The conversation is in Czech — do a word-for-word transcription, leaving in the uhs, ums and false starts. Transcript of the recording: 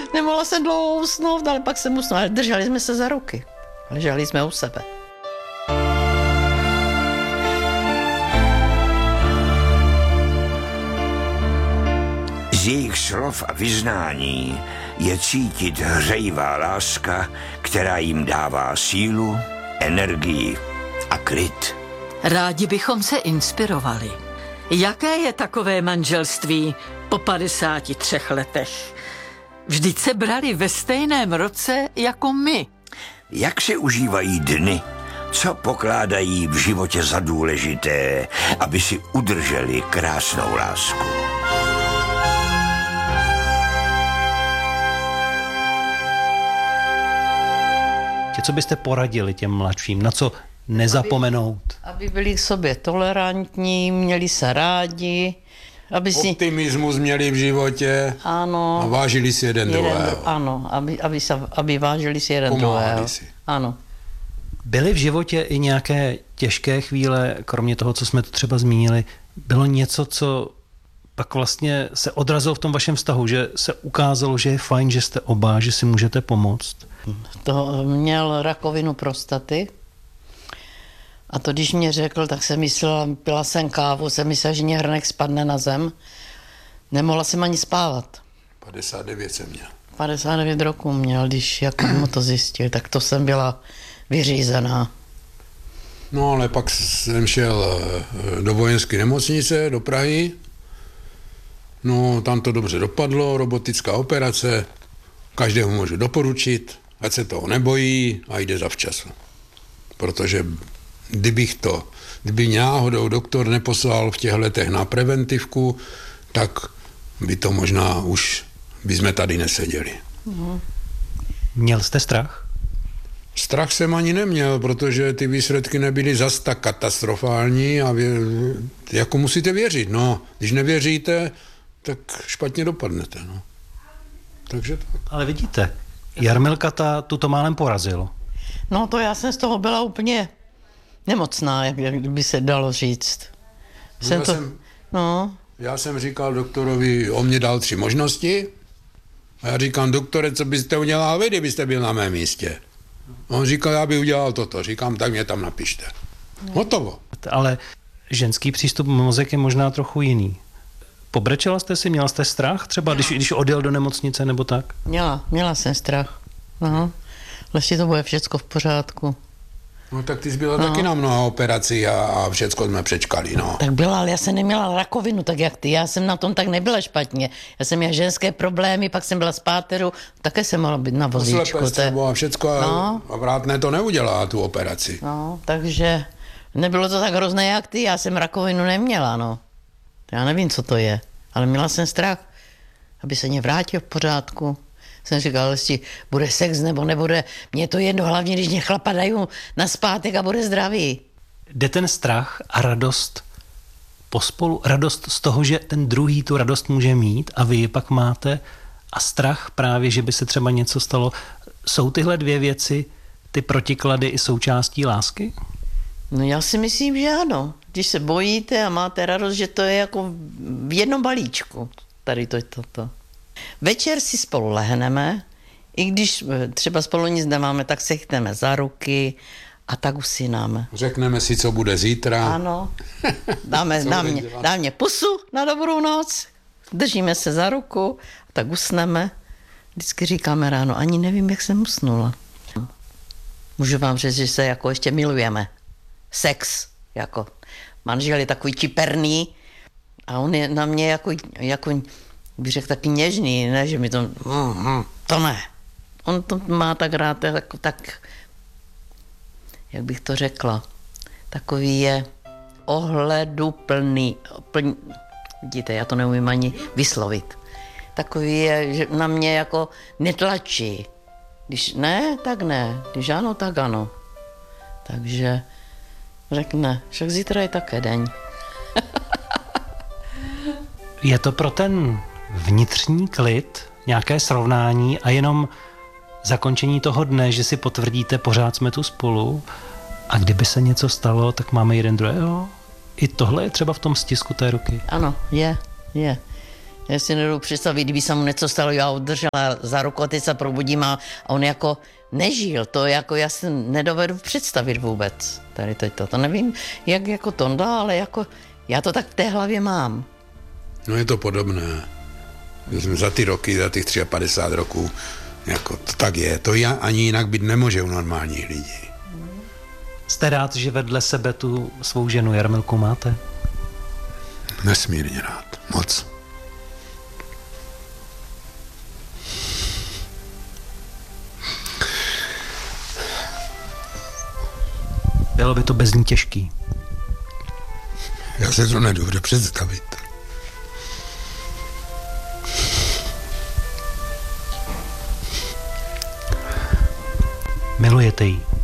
Nemohla jsem dlouho usnout, ale pak jsem usnula. Ale drželi jsme se za ruky. Leželi jsme u sebe. Z jejich slov a vyznání je cítit hřejivá láska, která jim dává sílu, energii a klid. Rádi bychom se inspirovali. Jaké je takové manželství po padesáti třech letech? Vždyť se brali ve stejném roce jako my. Jak se užívají dny? Co pokládají v životě za důležité, aby si udrželi krásnou lásku? Co byste poradili těm mladším? Na co nezapomenout? Aby, aby byli k sobě tolerantní, měli se rádi, aby si... Optimismus měli v životě. Ano. A vážili si jeden, jeden druhého. Dru, ano, aby, aby, se, aby vážili si jeden Pomáhali druhého. Si. Ano. Byly v životě i nějaké těžké chvíle, kromě toho, co jsme tu třeba zmínili, bylo něco, co pak vlastně se odrazilo v tom vašem vztahu, že se ukázalo, že je fajn, že jste oba, že si můžete pomoct? To měl rakovinu prostaty a to, když mě řekl, tak jsem myslela, pila jsem kávu, jsem myslela, že mě hrnek spadne na zem. Nemohla jsem ani spávat. padesát devět jsem měl. padesát devět roků měl, když jak mu to zjistil, tak to jsem byla vyřízená. No ale pak jsem šel do vojenské nemocnice, do Prahy. No tam to dobře dopadlo, robotická operace. Každému můžu doporučit, ať se toho nebojí a jde zavčasu. Protože kdybych to, kdyby náhodou doktor neposlal v těch letech na preventivku, tak by to možná už bychom tady neseděli. Mhm. Měl jste strach? Strach jsem ani neměl, protože ty výsledky nebyly zas tak katastrofální a vě, jako musíte věřit. No, když nevěříte, tak špatně dopadnete. No. Takže tak. Ale vidíte, Jarmilka ta tuto málem porazil. No to já jsem z toho byla úplně nemocná, jak, jak by se dalo říct. No, Jsem já, to, jsem, no. já jsem říkal doktorovi, on mě dal tři možnosti a já říkám, doktore, co byste udělal vy, kdybyste byl na mém místě? On říkal, já bych udělal toto. Říkám, tak mě tam napište. Hotovo. Ale ženský přístup mozek je možná trochu jiný. Pobrečela jste si, měla jste strach třeba, když, když odjel do nemocnice nebo tak? Měla, měla jsem strach. No, ještě to bude všecko v pořádku. No tak ty jsi byla no. taky na mnoha operací a, a všecko jsme přečkali, no. Tak byla, ale já jsem neměla rakovinu, tak jak ty. Já jsem na tom tak nebyla špatně. Já jsem měla ženské problémy, pak jsem byla z páteru, také jsem mohla být na vozíčku. To a všecko no. A vrátné to neudělá, tu operaci. No, takže nebylo to tak hrozné jak ty, já jsem rakovinu neměla, no. Já nevím, co to je, ale měla jsem strach, aby se mě vrátil v pořádku. Jsem říkal, jestli bude sex nebo nebude, mě to jedno, hlavně když mě chlapa dají na zpátek a bude zdravý. Jde ten strach a radost pospolu, radost z toho, že ten druhý tu radost může mít a vy ji pak máte, a strach právě, že by se třeba něco stalo. Jsou tyhle dvě věci, ty protiklady, i součástí lásky? No já si myslím, že ano. Když se bojíte a máte radost, že to je jako v jednom balíčku. Tady to je toto. Večer si spolu lehneme, i když třeba spolu nic nemáme, tak se chytneme za ruky a tak usínáme. Řekneme si, co bude zítra. Ano. Dáme, dá, mě, dá mě pusu na dobrou noc, držíme se za ruku a tak usneme. Vždycky říkáme ráno, ani nevím, jak jsem usnula. Můžu vám říct, že se jako ještě milujeme. Sex, jako manžel je takový čiperný a on je na mě jako, jako bych řekl, taky něžný, ne, že mi to, mm, mm, to ne. On to má tak rád, jako tak, jak bych to řekla, takový je ohleduplný, plný, vidíte, já to neumím ani vyslovit. Takový je, že na mě jako netlačí. Když ne, tak ne. Když ano, tak ano. Takže řekne, však zítra je také den. Je to pro ten vnitřní klid nějaké srovnání a jenom zakončení toho dne, že si potvrdíte, pořád jsme tu spolu a kdyby se něco stalo, tak máme jeden druhého? I tohle je třeba v tom stisku té ruky? Ano, je, je. Já si nedovedu představit, kdyby se mu něco stalo, já udržela za ruku a teď se probudím a on jako nežil. To jako já si nedovedu představit vůbec. Tady teď to, to nevím, jak jako Tonda, ale jako já to tak v té hlavě mám. No je to podobné. Za ty roky, za těch padesát tři roků, jako to tak je. To já ani jinak být nemůže u normálních lidí. Jste rád, že vedle sebe tu svou ženu Jarmilku máte? Nesmírně rád. Moc. Bylo by to bez ní těžký. Já se to nedovedu představit. Milujete ji?